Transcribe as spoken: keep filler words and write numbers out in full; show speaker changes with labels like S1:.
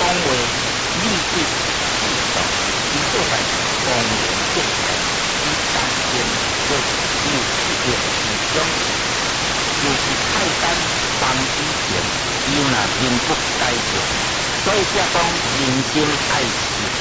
S1: 话，立即制造，伊做在公园建设，伊当天就有一个其中，就是泰山当以前有那民不改变，所以才讲人生爱